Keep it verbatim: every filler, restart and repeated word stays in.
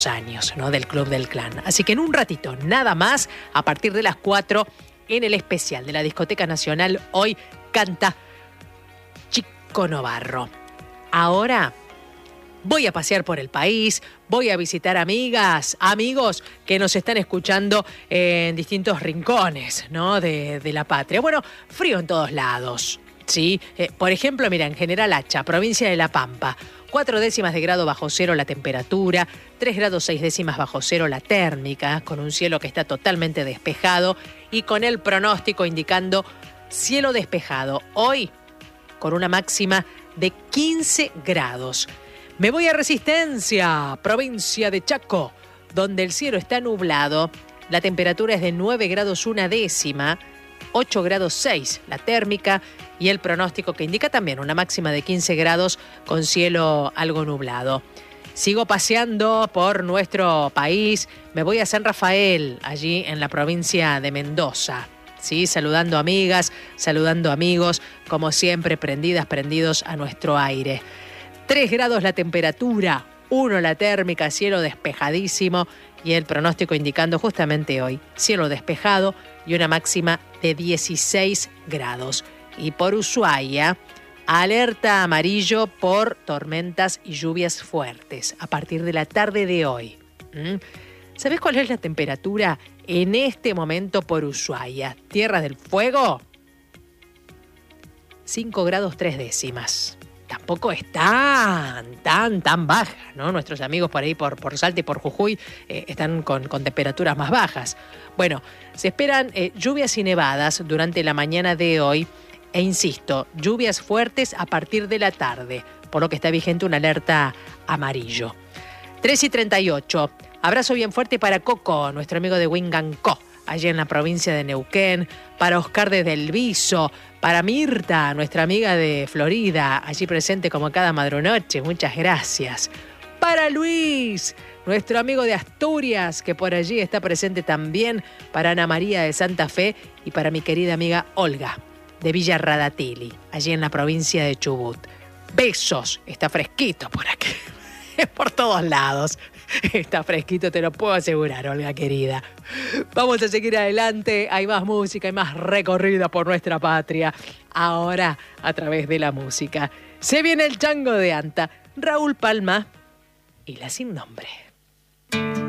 años, ¿no? Del Club del Clan. Así que en un ratito, nada más, a partir de las cuatro, en el especial de la Discoteca Nacional, hoy canta Chico Novarro. Ahora voy a pasear por el país, voy a visitar amigas, amigos que nos están escuchando en distintos rincones, ¿no? de, de la patria. Bueno, frío en todos lados, ¿sí? Eh, por ejemplo, mira, en General Hacha, provincia de La Pampa, cuatro décimas de grado bajo cero la temperatura, tres grados seis décimas bajo cero la térmica, con un cielo que está totalmente despejado y con el pronóstico indicando cielo despejado. Hoy, con una máxima de quince grados. Me voy a Resistencia, provincia de Chaco, donde el cielo está nublado. La temperatura es de nueve grados una décima, ocho grados seis la térmica y el pronóstico que indica también una máxima de quince grados con cielo algo nublado. Sigo paseando por nuestro país. Me voy a San Rafael, allí en la provincia de Mendoza. Sí, saludando amigas, saludando amigos, como siempre, prendidas, prendidos a nuestro aire. tres grados la temperatura, uno la térmica, cielo despejadísimo y el pronóstico indicando justamente hoy cielo despejado y una máxima de dieciséis grados. Y por Ushuaia, alerta amarillo por tormentas y lluvias fuertes a partir de la tarde de hoy. ¿Mm? ¿Sabés cuál es la temperatura en este momento por Ushuaia? Tierra del Fuego, cinco grados tres décimas. Tampoco es tan, tan, tan baja, ¿no? Nuestros amigos por ahí, por, por Salta y por Jujuy, eh, están con, con temperaturas más bajas. Bueno, se esperan eh, lluvias y nevadas durante la mañana de hoy e, insisto, lluvias fuertes a partir de la tarde, por lo que está vigente una alerta amarillo. tres y treinta y ocho. Abrazo bien fuerte para Coco, nuestro amigo de Wingancó, allí en la provincia de Neuquén, para Oscar desde El Viso, para Mirta, nuestra amiga de Florida, allí presente como cada madrunoche, muchas gracias. Para Luis, nuestro amigo de Asturias, que por allí está presente también, para Ana María de Santa Fe y para mi querida amiga Olga, de Villa Radatili, allí en la provincia de Chubut. Besos, está fresquito por aquí, por todos lados. Está fresquito, te lo puedo asegurar, Olga querida. Vamos a seguir adelante. Hay más música, hay más recorrida por nuestra patria. Ahora, a través de la música. Se viene el chango de Anta, Raúl Palma y la sin nombre.